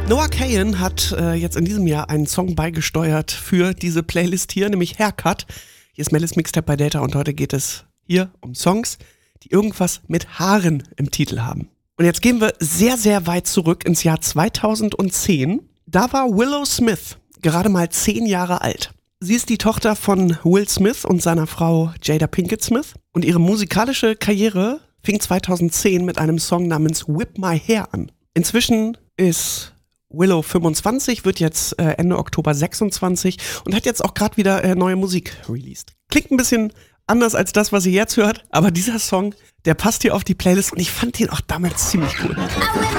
Noah Kahan hat jetzt in diesem Jahr einen Song beigesteuert für diese Playlist hier, nämlich Haircut. Hier ist Melis Mixtape bei Data und heute geht es hier um Songs, die irgendwas mit Haaren im Titel haben. Und jetzt gehen wir sehr, sehr weit zurück ins Jahr 2010. Da war Willow Smith gerade mal 10 Jahre alt. Sie ist die Tochter von Will Smith und seiner Frau Jada Pinkett Smith. Und ihre musikalische Karriere fing 2010 mit einem Song namens Whip My Hair an. Inzwischen ist Willow 25, wird jetzt Ende Oktober 26 und hat jetzt auch gerade wieder neue Musik released. Klingt ein bisschen anders als das, was ihr jetzt hört, aber dieser Song, der passt hier auf die Playlist und ich fand den auch damals ziemlich cool.